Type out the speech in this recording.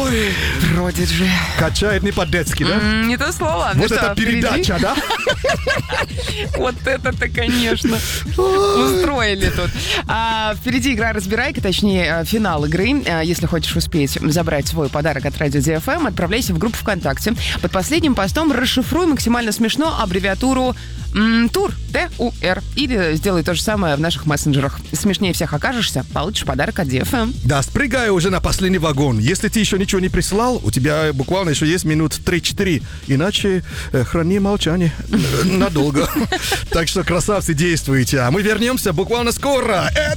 Ой, Продиджи. качает не по-детски, да? Не то слово. Ну Вот что, это впереди? передача, да? Вот это-то, конечно, устроили тут. Впереди игра «Разбирайка», точнее, финал игры. Если хочешь успеть забрать свой подарок от Радио ДФМ, отправляйся в группу ВКонтакте. Под последним постом расшифруй максимально смешно аббревиатуру ТУР, Т-У-Р. Или сделай то же самое в наших мессенджерах. Смешнее всех окажешься, получишь подарок от ДФМ. Да, спрыгай уже на последний вагон. Если ты еще ничего не прислал, у тебя буквально еще есть минут 3-4. Иначе храни молчание надолго. Так что, красавцы, действуйте. А мы вернемся буквально скоро. Это